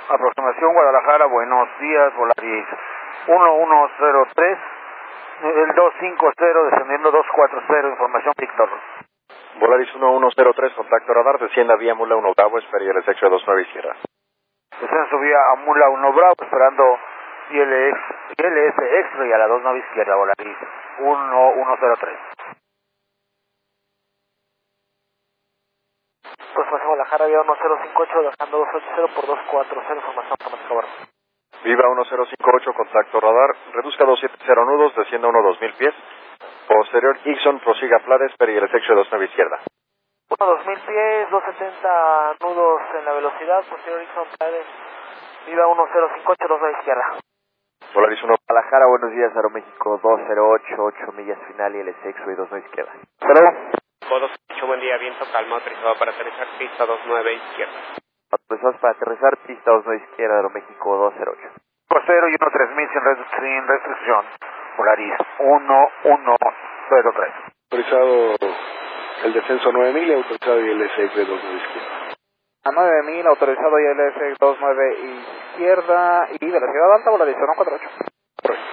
Aproximación Guadalajara, buenos días, Volaris 1103, el 250, descendiendo 240, información Víctor. Volaris 1103, contacto radar, descienda vía Mula 1 Bravo, espera el sexo 29 izquierda. Descenso vía a Mula 1 Bravo, esperando ILS Extra y a la 29 izquierda, Volaris 1103. Aproximación Guadalajara, vía 1058, dejando 280 por 240, información automática barra. Viva 1058, contacto radar, reduzca 270 nudos, descienda 2000 pies. Posterior Ixon, prosiga Flades, espera el sexo 29 izquierda. 2000 pies, 270 nudos en la velocidad, posterior Ixon Flades, viva 1058, 29 izquierda. Volaris 1. Guadalajara, buenos días, Aeroméxico 208, 8 millas final y el sexo y 29 izquierda. Codo 8, buen día, viento calmo, autorizado para aterrizar, pista 29 izquierda. Autorizados para aterrizar, pista 29 izquierda, Aeroméxico 208. Costero y 13000 sin restricción, Volaris 1103. Autorizado el descenso 9000 y autorizado ILS 29 izquierda. A 9000, autorizado ILS 29 izquierda y velocidad alta, Volaris 148.